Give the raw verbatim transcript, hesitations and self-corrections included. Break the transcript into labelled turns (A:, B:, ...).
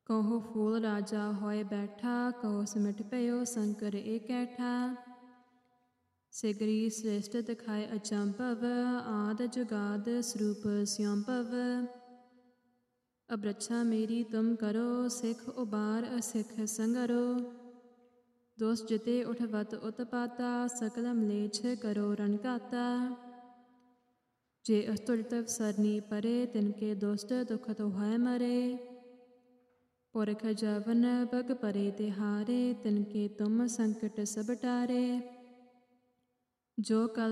A: ਕਹੋ ਫੂਲ ਰਾਜਾ ਹੋਏ ਬੈਠਾ, ਕਹੋ ਸਿਮਟ ਪਇਓ ਸੰਕਰ ਏਕੈਠਾ। ਸਿਗਰੀ ਸ੍ਰੇਸ਼ਟ ਦਿਖਾਏ ਅਚੰਭਵ, ਆਦ ਜੁਗਾਦ ਸਰੂਪ ਸਿਉਂਭਵ। ਅਬ੍ਰਛਾ ਮੇਰੀ ਤੁਮ ਕਰੋ, ਸਿੱਖ ਉਬਾਰ ਅਸਿੱਖ ਸੰਗਰੋ। ਦੋਸ ਜਿਤੇ ਉਠਵਤ ਉਤਪਾਤਾ, ਸਕਲ ਮਲੇਛ ਕਰੋ ਰਣਘਾਤਾ। ਜੇ ਅਸਤੁਜ ਤਵ ਸਰਨੀ ਪਰੇ, ਤਿਨਕੇ ਦੁਸ਼ਟ ਦੁਖਤ ਹੋਇ ਮਰੇ। ਪੁਰਖ ਜਵਨ ਬਗ ਪਰੇ ਤਿਹਾਰੇ, ਤਿਨਕੇ ਤੁਮ ਸੰਕਟ ਸਭ ਟਾਰੇ। ਜੋ ਕਲ